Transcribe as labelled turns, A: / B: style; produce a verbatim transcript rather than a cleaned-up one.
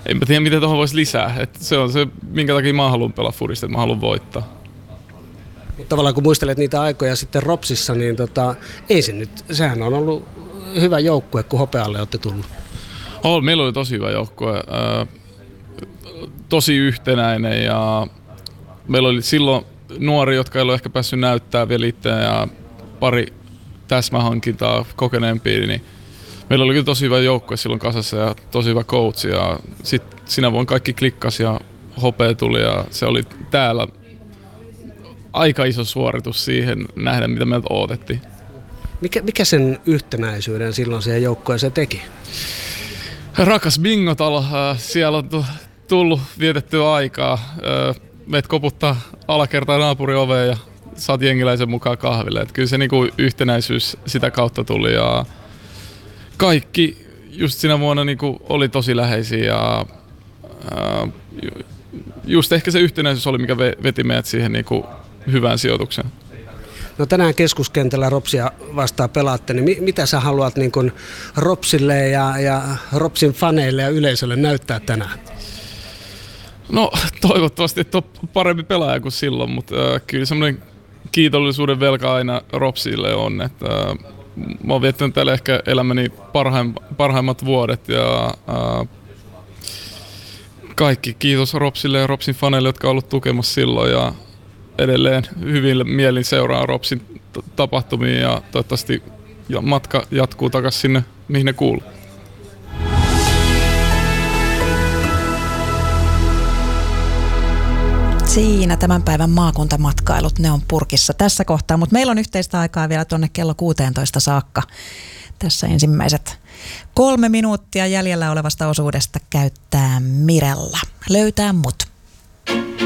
A: enpä tiedä mitä tuohon voisi lisää. Et se on se, minkä takia mä haluan pelaa fudista, että mä haluan voittaa.
B: Mutta tavallaan kun muistelet niitä aikoja sitten Ropsissa, niin tota, ei se nyt, sehän on ollut hyvä joukkue, kun hopealle olette tullut.
A: Oh, meillä oli tosi hyvä joukkue, äh, tosi yhtenäinen ja meillä oli silloin nuori, jotka ei ole ehkä päässyt näyttämään vielä itseään ja pari täsmähankintaa kokeneempia, niin meillä oli kyllä tosi hyvä joukkue silloin kasassa ja tosi hyvä coach ja sitten sinä vuonna kaikki klikkasi ja hopea tuli ja se oli täällä aika iso suoritus siihen nähdä, mitä meiltä odotettiin.
B: Mikä, mikä sen yhtenäisyyden silloin siihen joukkueeseen teki?
A: Rakas bingotalo, siellä on tullut vietettyä aikaa. Meitä koputtaa alakertaan naapurin oveen ja saat jengiläisen mukaan kahville. Et kyllä se niinku yhtenäisyys sitä kautta tuli ja kaikki just siinä vuonna niinku oli tosi läheisiä ja just ehkä se yhtenäisyys oli, mikä veti meidät siihen niinku hyvään sijoitukseen.
B: No tänään keskuskentällä Ropsia vastaan pelaatte, niin mi- mitä sä haluat niin kun Ropsille ja, ja Ropsin faneille ja yleisölle näyttää tänään?
A: No toivottavasti, että on parempi pelaaja kuin silloin, mutta äh, kyllä semmoinen kiitollisuuden velka aina Ropsille on, että äh, mä oon viettänyt täällä ehkä elämäni parhaim, parhaimmat vuodet ja äh, kaikki kiitos Ropsille ja Ropsin faneille, jotka on ollut tukemassa silloin ja edelleen hyvin mielin seuraa Ropsin tapahtumia ja toivottavasti matka jatkuu takaisin sinne, mihin ne kuuluu.
C: Siinä tämän päivän maakuntamatkailut, ne on purkissa tässä kohtaa, mutta meillä on yhteistä aikaa vielä tuonne kello kuusitoista saakka. Tässä ensimmäiset kolme minuuttia jäljellä olevasta osuudesta käyttää Mirella. Löytää mut.